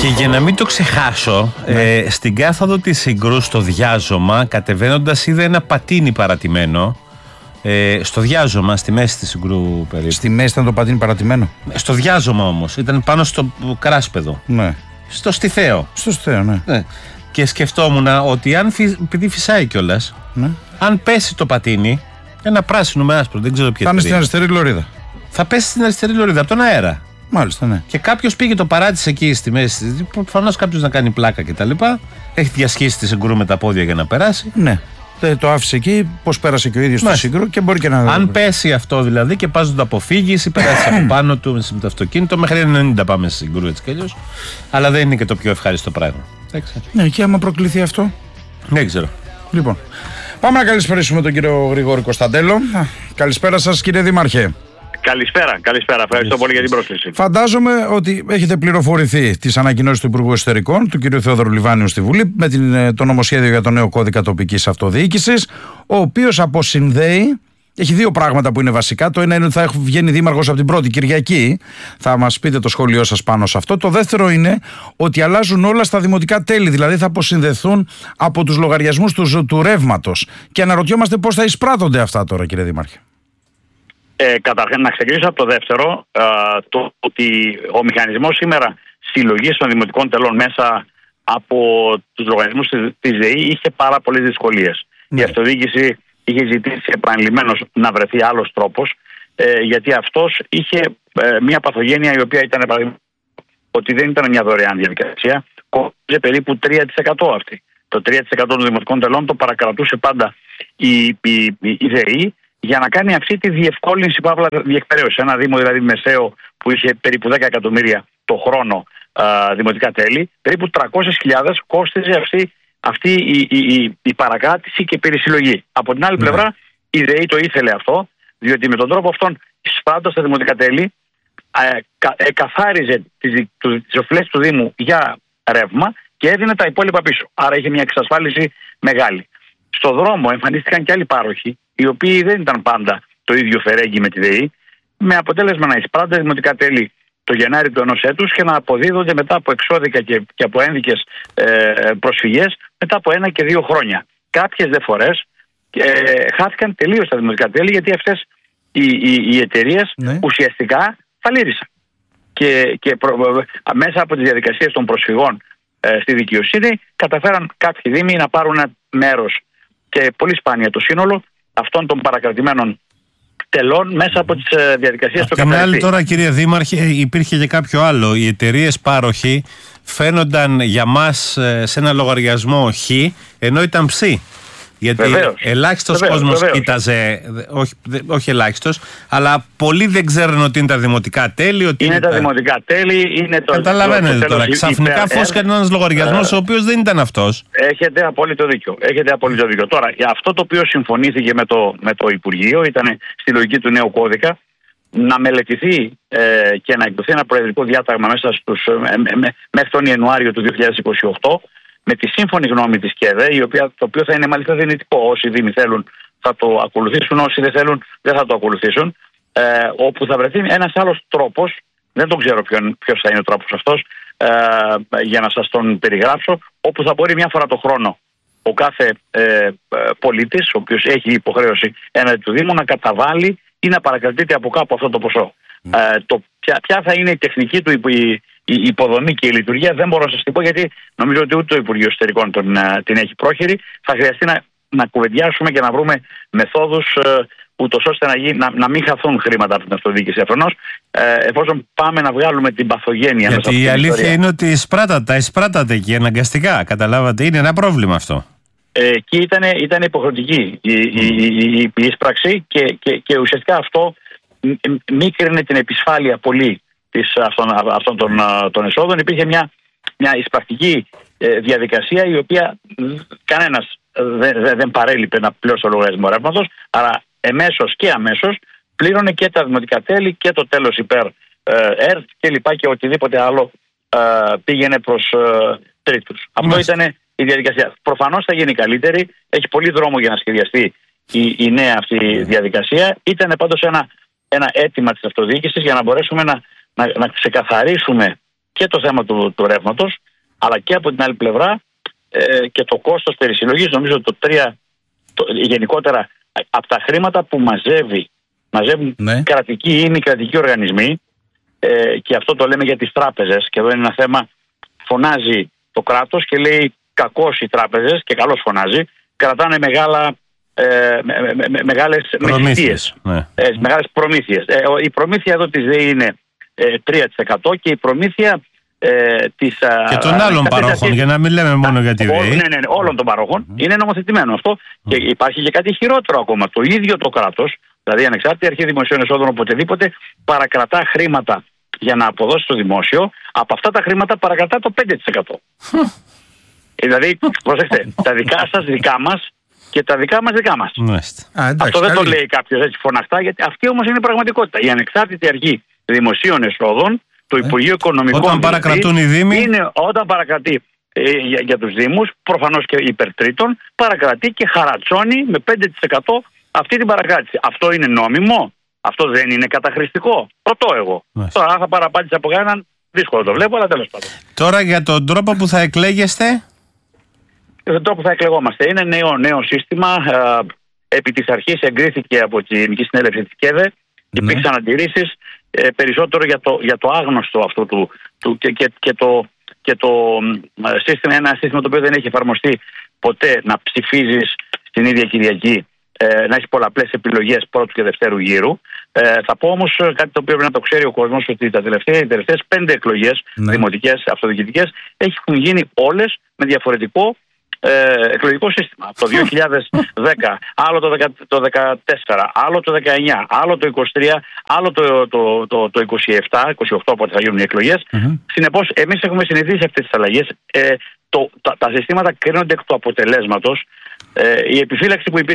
Και για να μην το ξεχάσω, στην κάθοδο της Συγκρού στο διάζωμα, κατεβαίνοντας, είδα ένα πατίνι παρατημένο. Στο διάζωμα, στη μέση της Συγκρού περίπου. Στη μέση ήταν το πατίνι παρατημένο. Στο διάζωμα όμως, ήταν πάνω στο κράσπεδο. Ναι. Στο Στιθαίο. Στο Στιθαίο, ναι. Και σκεφτόμουν ότι επειδή φυσάει κιόλας, αν πέσει το πατίνι, ένα πράσινο με άσπρο, δεν ξέρω ποιο. Θα είναι στην αριστερή λωρίδα. Θα πέσει στην αριστερή λωρίδα από τον αέρα. Μάλιστα, ναι. Και κάποιος πήγε, το παράτησε εκεί στη μέση. Προφανώς κάποιος να κάνει πλάκα κτλ. Έχει διασχίσει τη Συγκρού με τα πόδια για να περάσει. Ναι. Το άφησε εκεί, πώς πέρασε και ο ίδιος στη Συγκρού και μπορεί και να. Αν πέσει αυτό δηλαδή και πας να το αποφύγεις ή περάσει από πάνω του με το αυτοκίνητο, μέχρι 90 πάμε στη Συγκρού έτσι κι αλλιώς. Αλλά δεν είναι και το πιο ευχάριστο πράγμα. Ναι, και άμα προκληθεί αυτό. Δεν ξέρω. Λοιπόν, πάμε να καλησπερίσουμε τον κύριο Γρηγόρη Κωνσταντέλο. Καλησπέρα σας, κύριε Δήμαρχε. Καλησπέρα. Ευχαριστώ πολύ για την πρόσκληση. Φαντάζομαι ότι έχετε πληροφορηθεί τις ανακοινώσεις του Υπουργού Εσωτερικών, του κ. Θεόδωρου Λιβάνιου στη Βουλή, με το νομοσχέδιο για το νέο κώδικα τοπικής αυτοδιοίκησης, ο οποίος αποσυνδέει. Έχει δύο πράγματα που είναι βασικά. Το ένα είναι ότι θα βγαίνει δήμαρχος από την πρώτη Κυριακή. Θα μας πείτε το σχόλιο σας πάνω σε αυτό. Το δεύτερο είναι ότι αλλάζουν όλα στα δημοτικά τέλη. Δηλαδή θα αποσυνδεθούν από τους λογαριασμούς του ρεύματος. Και αναρωτιόμαστε πώς θα εισπράττονται αυτά τώρα, κύριε Δήμαρχε. Καταρχήν, να ξεκινήσω από το δεύτερο. Το ότι ο μηχανισμός σήμερα συλλογής των δημοτικών τελών μέσα από τους λογαριασμούς της ΔΕΗ είχε πάρα πολλές δυσκολίες. Η αυτοδιοίκηση είχε ζητήσει επανειλημμένως να βρεθεί άλλος τρόπος, γιατί αυτός είχε μια παθογένεια η οποία ήταν ότι δεν ήταν μια δωρεάν διαδικασία, κόστιζε περίπου 3% αυτή. Το 3% των δημοτικών τελών το παρακρατούσε πάντα η ΔΕΗ για να κάνει αυτή τη διευκόλυνση παύλα διεκπαιρέωση. Ένα δήμο δηλαδή μεσαίο που είχε περίπου 10 εκατομμύρια το χρόνο δημοτικά τέλη, περίπου 300.000 κόστιζε αυτή η παρακράτηση και περισυλλογή. Από την άλλη πλευρά, η ΔΕΗ το ήθελε αυτό, διότι με τον τρόπο αυτόν, εισπράττοντας τα δημοτικά τέλη, εκαθάριζε τις οφειλές του Δήμου για ρεύμα και έδινε τα υπόλοιπα πίσω. Άρα είχε μια εξασφάλιση μεγάλη. Στο δρόμο εμφανίστηκαν και άλλοι πάροχοι, οι οποίοι δεν ήταν πάντα το ίδιο φερέγγι με τη ΔΕΗ, με αποτέλεσμα να εισπράττουν δημοτικά τέλη το Γενάρη του ενός έτους και να αποδίδονται μετά από εξώδικα και από ένδικες προσφυγές μετά από 1 και 2 χρόνια. Κάποιες δε φορές χάθηκαν τελείως τα δημοτικά τέλη, γιατί αυτές οι εταιρείες ουσιαστικά φαλήρισαν. Και μέσα από τις διαδικασίες των προσφυγών στη δικαιοσύνη καταφέραν κάποιοι δήμοι να πάρουν μέρος, και πολύ σπάνια το σύνολο αυτών των παρακρατημένων τελών μέσα από τις διαδικασίες του καταναλωτή. Απ' την άλλη τώρα, κύριε Δήμαρχε, υπήρχε και κάποιο άλλο. Οι εταιρείες πάροχοι φαίνονταν για μας σε ένα λογαριασμό Χ, ενώ ήταν Ψ. Γιατί ελάχιστος κόσμος κοίταζε, όχι ελάχιστος, αλλά πολλοί δεν ξέρουν ότι είναι τα δημοτικά τέλη. Είναι τα δημοτικά τέλη, είναι το. Καταλαβαίνετε τώρα. Ξαφνικά φώσκανε ένας λογαριασμός ο οποίος δεν ήταν αυτός. Έχετε απόλυτο δίκιο. Τώρα, αυτό το οποίο συμφωνήθηκε με το Υπουργείο ήταν στη λογική του νέου κώδικα να μελετηθεί και να εκδοθεί ένα προεδρικό διάταγμα μέχρι τον Ιανουάριο του 2028. Με τη σύμφωνη γνώμη της ΚΕΔΕ, το οποίο θα είναι μάλιστα δυνητικό. Όσοι δήμοι θέλουν θα το ακολουθήσουν, όσοι δεν θέλουν δεν θα το ακολουθήσουν. Όπου θα βρεθεί ένας άλλος τρόπος, δεν τον ξέρω ποιος θα είναι ο τρόπος αυτός, για να σας τον περιγράψω, όπου θα μπορεί μια φορά το χρόνο ο κάθε πολίτης, ο οποίος έχει υποχρέωση έναντι του Δήμου, να καταβάλει ή να παρακρατείται από κάπου αυτό το ποσό. Ποια θα είναι η τεχνική του η υποδομή και η λειτουργία δεν μπορώ να σας την πω, γιατί νομίζω ότι ούτε το Υπουργείο Εσωτερικών την έχει πρόχειρη. Θα χρειαστεί να κουβεντιάσουμε και να βρούμε μεθόδους ούτως ώστε να μην χαθούν χρήματα από την αυτοδιοίκηση αφενός, εφόσον πάμε να βγάλουμε την παθογένεια. Γιατί η αλήθεια είναι ότι εισπράτατε και αναγκαστικά, καταλάβατε, είναι ένα πρόβλημα αυτό. Εκεί ήταν υποχρεωτική η εισπράξη και ουσιαστικά αυτό μίκρινε την επισφάλεια πολύ αυτών των εσόδων. Υπήρχε μια εισπρακτική διαδικασία η οποία κανένας δεν παρέλειπε να πληρώσει το λογαριασμό ρεύματος, αλλά εμέσως και αμέσως πλήρωνε και τα δημοτικά τέλη και το τέλος υπέρ ΕΡΤ και λοιπά και οτιδήποτε άλλο πήγαινε προς τρίτους. Αυτό ήταν η διαδικασία. Προφανώς θα γίνει καλύτερη, έχει πολύ δρόμο για να σχεδιαστεί η νέα αυτή διαδικασία. Ήταν πάντως ένα αίτημα της αυτοδιοίκησης για να μπορέσουμε να ξεκαθαρίσουμε και το θέμα του ρεύματος, αλλά και από την άλλη πλευρά και το κόστος περισυλλογής. Νομίζω το 3 γενικότερα από τα χρήματα που μαζεύουν κρατικοί ή μη κρατικοί οργανισμοί, και αυτό το λέμε για τις τράπεζες, και εδώ είναι ένα θέμα, φωνάζει το κράτος και λέει κακώς οι τράπεζες, και καλώς φωνάζει, κρατάνε μεγάλες μεσητείες, μεγάλες προμήθειες. Η προμήθεια εδώ της ΔΕΗ είναι 3% και η προμήθεια της... Και των άλλων παρόχων, για να μην λέμε μόνο για τη ΔΕΗ. Ναι, όλων των παρόχων. Είναι νομοθετημένο αυτό. Και υπάρχει και κάτι χειρότερο ακόμα. Το ίδιο το κράτος, δηλαδή η Ανεξάρτητη Αρχή Δημοσίων Εσόδων, οποτεδήποτε παρακρατά χρήματα για να αποδώσει το δημόσιο, από αυτά τα χρήματα παρακρατά το 5%. Δηλαδή, προσέξτε, τα δικά σας δικά μας και τα δικά μας δικά μας. Αυτό δεν το λέει κάποιος έτσι φωναχτά, γιατί αυτή όμως είναι η πραγματικότητα. Η Ανεξάρτητη Αρχή Δημοσίων Εσόδων, το Υπουργείο Οικονομικών, όταν παρακρατούν οι Δήμοι, όταν παρακρατεί για τους Δήμους, προφανώς και υπερτρίτων, παρακρατεί και χαρατσώνει με 5% αυτή την παρακράτηση. Αυτό είναι νόμιμο? Αυτό δεν είναι καταχρηστικό? Ρωτώ εγώ. Τώρα, αν θα παραπάτησα από κανέναν, δύσκολο το βλέπω, αλλά τέλος πάντων. Τώρα για τον τρόπο που θα εκλέγεστε. Για τον τρόπο που θα εκλεγόμαστε. Είναι νέο σύστημα. Επί της αρχής εγκρίθηκε από τη Γενική Συνέλευση της ΚΕΔΕ. Υπήρξαν αντιρρήσεις περισσότερο για το άγνωστο αυτό και το σύστημα, ένα σύστημα το οποίο δεν έχει εφαρμοστεί ποτέ, να ψηφίζεις στην ίδια Κυριακή, να έχει πολλαπλές επιλογές πρώτου και δευτέρου γύρου. Θα πω όμως κάτι το οποίο πρέπει να το ξέρει ο κόσμος, ότι οι τελευταίες 5 εκλογές δημοτικές, αυτοδιοικητικές, έχουν γίνει όλες με διαφορετικό εκλογικό σύστημα. Το 2010, άλλο το 2014, άλλο το 2019, άλλο το 2023, άλλο το 2027, 2028 όποτε θα γίνουν οι εκλογές. Συνεπώς, εμείς έχουμε συνηθίσει αυτές τις αλλαγές. Τα συστήματα κρίνονται εκ του αποτελέσματος. Η επιφύλαξη που υπήρχε